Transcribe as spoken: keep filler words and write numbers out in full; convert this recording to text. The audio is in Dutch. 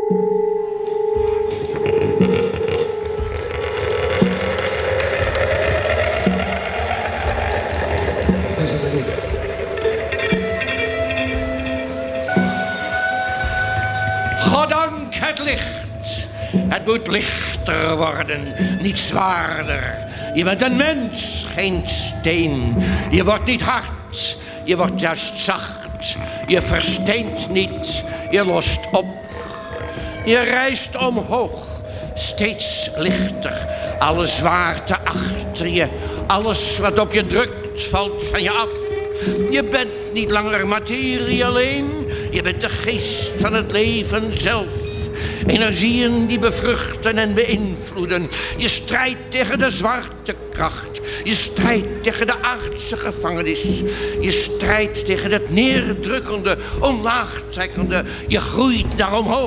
Goddank het licht. Het moet lichter worden, niet zwaarder. Je bent een mens, geen steen. Je wordt niet hard, je wordt juist zacht. Je versteent niet, je lost op. Je reist omhoog, steeds lichter. Alle zwaarte achter je, alles wat op je drukt, valt van je af. Je bent niet langer materie alleen, je bent de geest van het leven zelf. Energieën die bevruchten en beïnvloeden. Je strijdt tegen de zwaartekracht. Je strijdt tegen de aardse gevangenis. Je strijdt tegen het neerdrukkende, omlaagtrekkende. Je groeit naar omhoog.